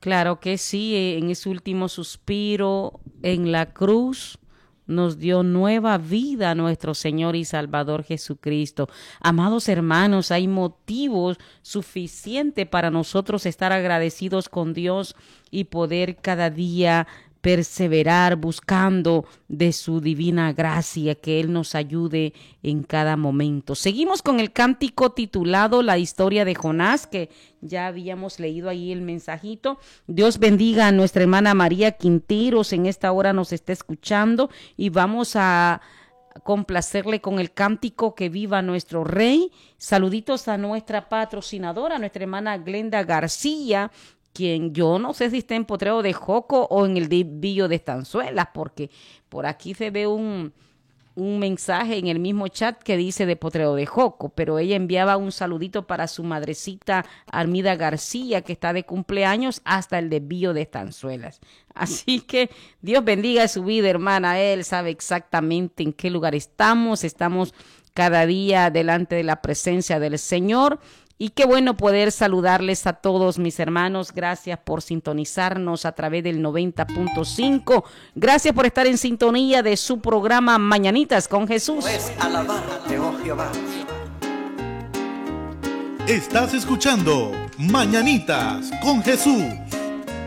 Claro que sí, en ese último suspiro en la cruz nos dio nueva vida a nuestro Señor y Salvador Jesucristo. Amados hermanos, hay motivos suficientes para nosotros estar agradecidos con Dios y poder cada día perseverar buscando de su divina gracia, que Él nos ayude en cada momento. Seguimos con el cántico titulado La historia de Jonás, que ya habíamos leído ahí el mensajito. Dios bendiga a nuestra hermana María Quinteros, en esta hora nos está escuchando y vamos a complacerle con el cántico Que viva nuestro Rey. Saluditos a nuestra patrocinadora, nuestra hermana Glenda García, quien yo no sé si está en Potrero de Joco o en el Villo de Estanzuelas, porque por aquí se ve un mensaje en el mismo chat que dice de Potrero de Joco, pero ella enviaba un saludito para su madrecita Armida García, que está de cumpleaños, hasta el Villo de Estanzuelas. Así que Dios bendiga su vida, hermana. Él sabe exactamente en qué lugar estamos cada día delante de la presencia del Señor. Y qué bueno poder saludarles a todos mis hermanos. Gracias por sintonizarnos a través del 90.5. Gracias por estar en sintonía de su programa Mañanitas con Jesús. Pues alabarte, oh Jehová. Estás escuchando Mañanitas con Jesús.